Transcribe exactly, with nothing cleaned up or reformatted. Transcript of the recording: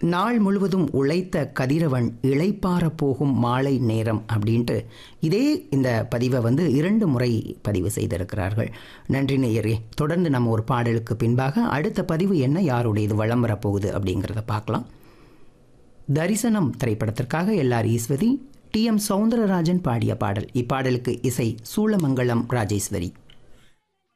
நாள் முழுவதும் உழைத்த கதிரவன் இளைப்பாற போகும் மாலை நேரம் அப்படின்ட்டு இதே இந்த பதிவை வந்து இரண்டு முறை பதிவு செய்திருக்கிறார்கள். நன்றி நேயரே. தொடர்ந்து நம்ம ஒரு பாடலுக்கு பின்பாக அடுத்த பதிவு என்ன, யாருடையது வலம் வரப்போகுது அப்படிங்கிறத பார்க்கலாம். தரிசனம் திரைப்படத்திற்காக LR Eswari, D M Soundararajan பாடிய பாடல். இப்பாடலுக்கு இசை சூளமங்கலம் ராஜேஸ்வரி.